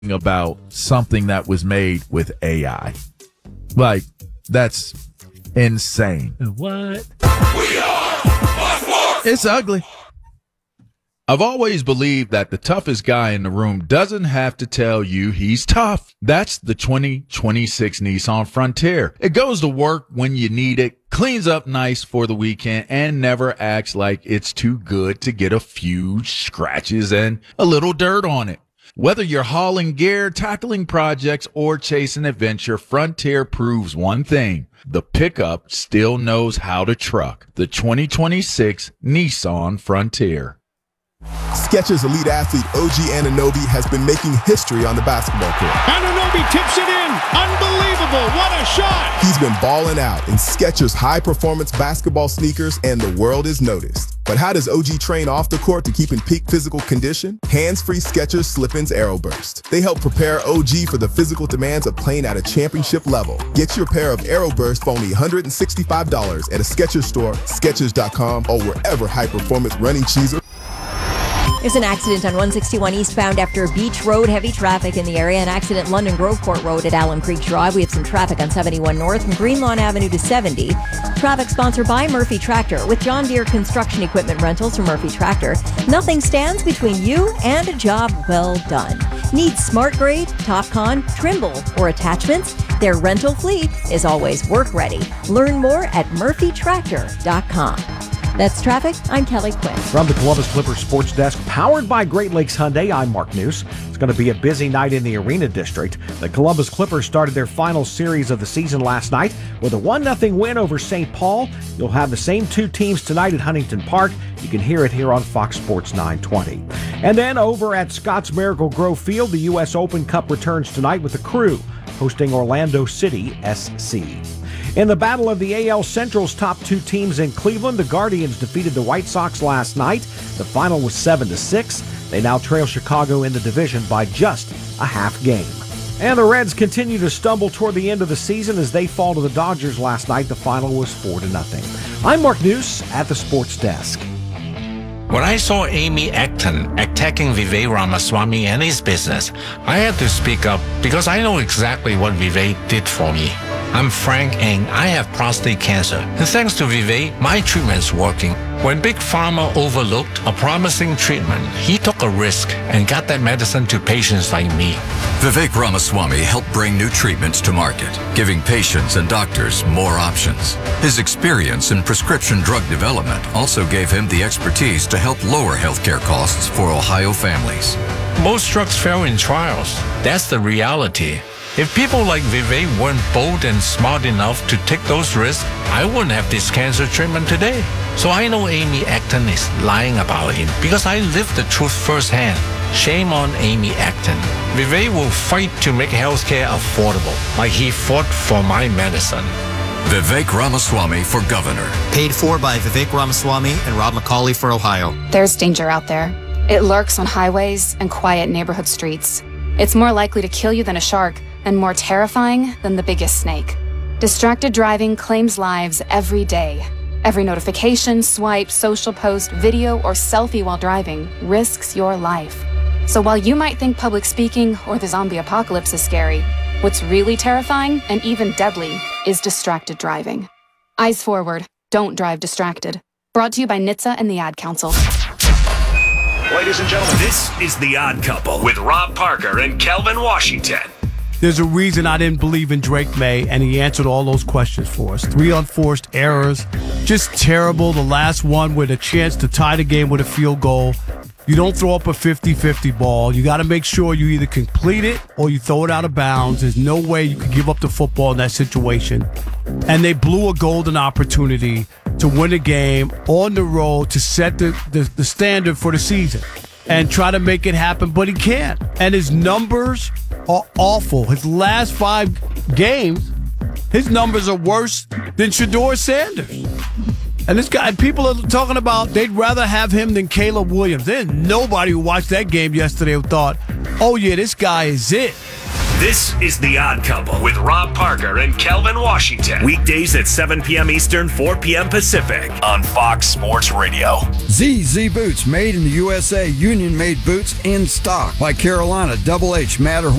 about something that was made with AI. Like, that's insane. What? It's ugly. I've always believed that the toughest guy in the room doesn't have to tell you he's tough. That's the 2026 Nissan Frontier. It goes to work when you need it, cleans up nice for the weekend, and never acts like it's too good to get a few scratches and a little dirt on it. Whether you're hauling gear, tackling projects, or chasing adventure, Frontier proves one thing. The pickup still knows how to truck. The 2026 Nissan Frontier. Skechers elite athlete OG Anunoby has been making history on the basketball court. Anunoby tips it in. Unbelievable. What a shot. He's been balling out in Skechers high-performance basketball sneakers, and the world is noticed. But how does OG train off the court to keep in peak physical condition? Hands-free Skechers Slip-ins Aeroburst. They help prepare OG for the physical demands of playing at a championship level. Get your pair of Aeroburst for only $165 at a Skechers store, Skechers.com, or wherever high-performance running shoes are. There's an accident on 161 eastbound after Beach Road. Heavy traffic in the area. An accident London Grove Court Road at Allen Creek Drive. We have some traffic on 71 North from Greenlawn Avenue to 70. Traffic sponsored by Murphy Tractor. With John Deere construction equipment rentals from Murphy Tractor, nothing stands between you and a job well done. Need Smart Grade, Topcon, Trimble, or attachments? Their rental fleet is always work ready. Learn more at murphytractor.com. That's traffic. I'm Kelly Quinn. From the Columbus Clippers Sports Desk, powered by Great Lakes Hyundai, I'm Mark News. It's going to be a busy night in the Arena District. The Columbus Clippers started their final series of the season last night with a 1-0 win over St. Paul. You'll have the same two teams tonight at Huntington Park. You can hear it here on Fox Sports 920. And then over at Scotts Miracle-Gro Field, the U.S. Open Cup returns tonight with the Crew hosting Orlando City SC. In the battle of the AL Central's top two teams in Cleveland, the Guardians defeated the White Sox last night. The final was 7-6. They now trail Chicago in the division by just a half game. And the Reds continue to stumble toward the end of the season as they fall to the Dodgers last night. The final was 4-0. I'm Mark News at the Sports Desk. When I saw Amy Acton attacking Vivek Ramaswamy and his business, I had to speak up because I know exactly what Vivek did for me. I'm Frank and I have prostate cancer. And thanks to Vivek, my treatment's working. When Big Pharma overlooked a promising treatment, he took a risk and got that medicine to patients like me. Vivek Ramaswamy helped bring new treatments to market, giving patients and doctors more options. His experience in prescription drug development also gave him the expertise to help lower healthcare costs for Ohio families. Most drugs fail in trials. That's the reality. If people like Vivek weren't bold and smart enough to take those risks, I wouldn't have this cancer treatment today. So I know Amy Acton is lying about him because I lived the truth firsthand. Shame on Amy Acton. Vivek will fight to make healthcare affordable, like he fought for my medicine. Vivek Ramaswamy for governor. Paid for by Vivek Ramaswamy and Rob McCauley for Ohio. There's danger out there. It lurks on highways and quiet neighborhood streets. It's more likely to kill you than a shark, and more terrifying than the biggest snake. Distracted driving claims lives every day. Every notification, swipe, social post, video, or selfie while driving risks your life. So while you might think public speaking or the zombie apocalypse is scary, what's really terrifying and even deadly is distracted driving. Eyes forward, don't drive distracted. Brought to you by NHTSA and the Ad Council. Ladies and gentlemen, this is The Odd Couple with Rob Parker and Kelvin Washington. There's a reason I didn't believe in Drake May, and he answered all those questions for us. 3 unforced errors, just terrible. The last one with a chance to tie the game with a field goal. You don't throw up a 50-50 ball. You got to make sure you either complete it or you throw it out of bounds. There's no way you could give up the football in that situation. And they blew a golden opportunity to win a game on the road to set the standard for the season and try to make it happen, but he can't. And his numbers are awful. His last 5 games, his numbers are worse than Shedeur Sanders. And this guy, people are talking about they'd rather have him than Caleb Williams. There's nobody who watched that game yesterday who thought, oh yeah, this guy is it. This is The Odd Couple with Rob Parker and Kelvin Washington. Weekdays at 7 p.m. Eastern, 4 p.m. Pacific on Fox Sports Radio. ZZ Boots, made in the USA, union-made boots in stock by Carolina, Double H, Matterhorn,